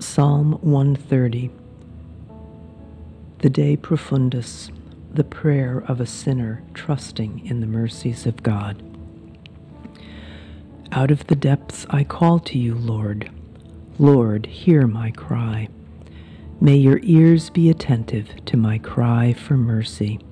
Psalm 130. The De Profundis, the prayer of a sinner trusting in the mercies of God. Out of the depths I call to you, Lord. Lord, hear my cry. May your ears be attentive to my cry for mercy.